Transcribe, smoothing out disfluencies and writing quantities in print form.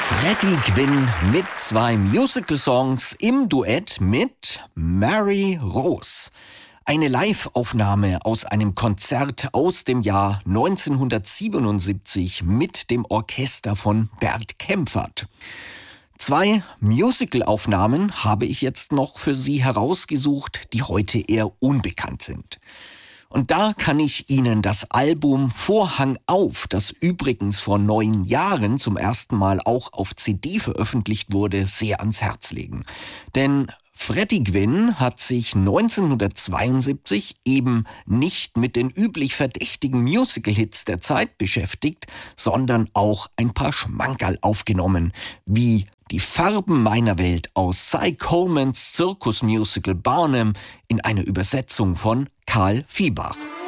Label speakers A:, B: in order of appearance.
A: Freddie Quinn mit 2 Musical-Songs im Duett mit Mary Rose. Eine Live-Aufnahme aus einem Konzert aus dem Jahr 1977 mit dem Orchester von Bert Kaempfert. 2 Musical-Aufnahmen habe ich jetzt noch für Sie herausgesucht, die heute eher unbekannt sind. Und da kann ich Ihnen das Album Vorhang auf, das übrigens vor 9 Jahren zum ersten Mal auch auf CD veröffentlicht wurde, sehr ans Herz legen. Denn Freddie Quinn hat sich 1972 eben nicht mit den üblich verdächtigen Musical-Hits der Zeit beschäftigt, sondern auch ein paar Schmankerl aufgenommen, wie Die Farben meiner Welt aus Cy Colemans Zirkusmusical Barnum in einer Übersetzung von Karl Viehbach.